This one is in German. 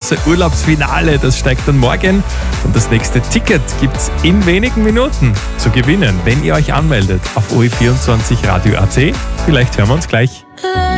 große Urlaubsfinale, das steigt dann morgen. Und das nächste Ticket gibt's in wenigen Minuten zu gewinnen, wenn ihr euch anmeldet auf OE24 Radio AT. Vielleicht hören wir uns gleich.